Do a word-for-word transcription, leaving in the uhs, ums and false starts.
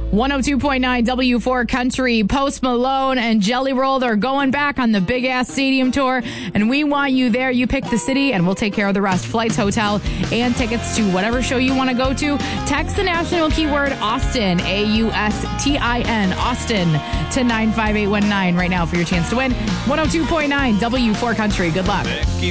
one oh two point nine W four Country. Post Malone and Jelly Roll, they're going back on the big ass stadium tour, and we want you there. You pick the city and we'll take care of the rest. Flights, hotel, and tickets to whatever show you want to go to. Text the national keyword Austin, A U S T I N, Austin, to nine five eight one nine right now for your chance to win. one oh two point nine W four Country. Good luck.